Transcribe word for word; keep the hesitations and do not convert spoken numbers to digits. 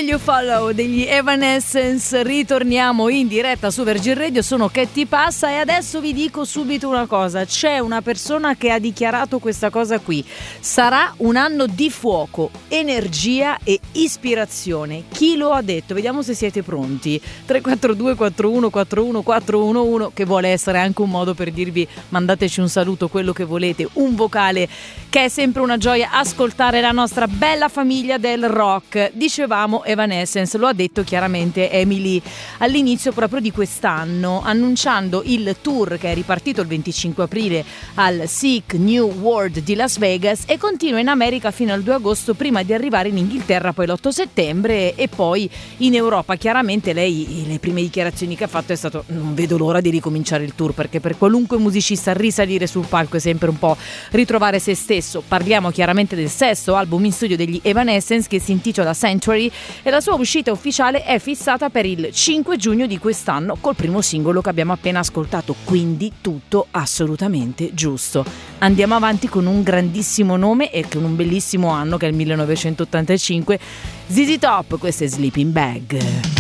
You Follow degli Evanescence. Ritorniamo in diretta su Virgin Radio, sono Che ti passa e adesso vi dico subito una cosa: c'è una persona che ha dichiarato questa cosa qui: sarà un anno di fuoco, energia e ispirazione. Chi lo ha detto? Vediamo se siete pronti. tre quattro due quattro uno quattro uno quattro uno uno, che vuole essere anche un modo per dirvi mandateci un saluto, quello che volete, un vocale, che è sempre una gioia ascoltare la nostra bella famiglia del rock. Dicevamo Evanescence, lo ha detto chiaramente Emily all'inizio proprio di quest'anno, annunciando il tour che è ripartito il venticinque aprile al Sick New World di Las Vegas e continua in America fino al due agosto, prima di arrivare in Inghilterra poi l'otto settembre e poi in Europa. Chiaramente lei, le prime dichiarazioni che ha fatto è stato: non vedo l'ora di ricominciare il tour, perché per qualunque musicista risalire sul palco è sempre un po' ritrovare se stesso. Parliamo chiaramente del sesto album in studio degli Evanescence, che si intitola Sanctuary, e la sua uscita ufficiale è fissata per il cinque giugno di quest'anno col primo singolo che abbiamo appena ascoltato, quindi tutto assolutamente giusto. Andiamo avanti con un grandissimo nome e con un bellissimo anno che è il millenovecentottantacinque. Z Z Top, questo è Sleeping Bag.